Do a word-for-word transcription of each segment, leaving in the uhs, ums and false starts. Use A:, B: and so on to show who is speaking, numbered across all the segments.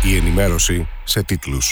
A: Η ενημέρωση σε τίτλους.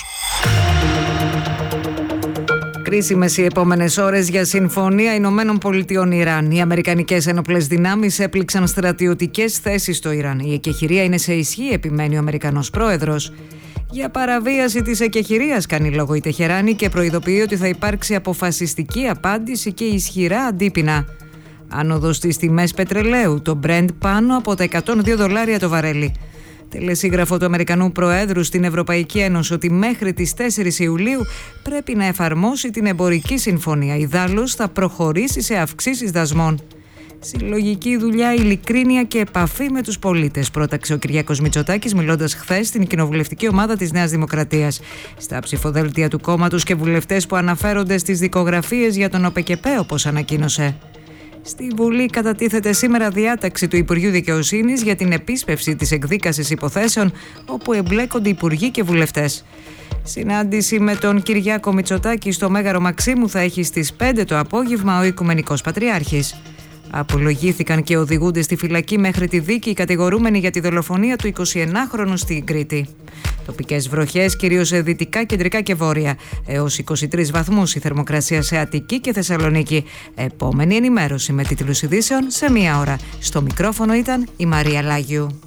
B: Κρίσιμες οι επόμενες ώρες για συμφωνία Ηνωμένων Πολιτειών Ιράν. Οι αμερικανικές ένοπλες δυνάμεις έπληξαν στρατιωτικές θέσεις στο Ιράν. Η εκεχηρία είναι σε ισχύ, επιμένει ο Αμερικανός πρόεδρος. Για παραβίαση της εκεχηρίας κάνει λόγο η Τεχεράνη και προειδοποιεί ότι θα υπάρξει αποφασιστική απάντηση και ισχυρά αντίπεινα. Άνοδος στις τιμές πετρελαίου, το Brent πάνω από τα εκατόν δύο δολάρια το βαρέλι. Τελεσίγραφο του Αμερικανού Προέδρου στην Ευρωπαϊκή Ένωση ότι μέχρι τις τέσσερις Ιουλίου πρέπει να εφαρμόσει την εμπορική συμφωνία. Ιδάλλως θα προχωρήσει σε αυξήσεις δασμών. Συλλογική δουλειά, ειλικρίνεια και επαφή με τους πολίτες, πρόταξε ο Κυριάκος Μητσοτάκης μιλώντας χθες στην κοινοβουλευτική ομάδα της Νέας Δημοκρατίας. Στα ψηφοδέλτια του κόμματος και βουλευτές που αναφέρονται στις δικογραφίες για τον ΟΠΕΚΕΠΕ, όπως ανακοίνωσε. Στη Βουλή κατατίθεται σήμερα διάταξη του Υπουργείου Δικαιοσύνης για την επίσπευση της εκδίκασης υποθέσεων όπου εμπλέκονται υπουργοί και βουλευτές. Συνάντηση με τον Κυριάκο Μητσοτάκη στο Μέγαρο Μαξίμου θα έχει στις πέντε το απόγευμα ο Οικουμενικός Πατριάρχης. Απολογήθηκαν και οδηγούνται στη φυλακή μέχρι τη δίκη οι κατηγορούμενοι για τη δολοφονία του εικοσιενάχρονου στην Κρήτη. Τοπικές βροχές, κυρίως σε δυτικά, κεντρικά και βόρεια. Έως είκοσι τρεις βαθμούς η θερμοκρασία σε Αττική και Θεσσαλονίκη. Επόμενη ενημέρωση με τίτλους ειδήσεων σε μία ώρα. Στο μικρόφωνο ήταν η Μαρία Λάγιου.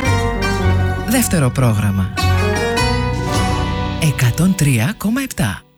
C: Δεύτερο πρόγραμμα εκατόν τρία κόμμα επτά.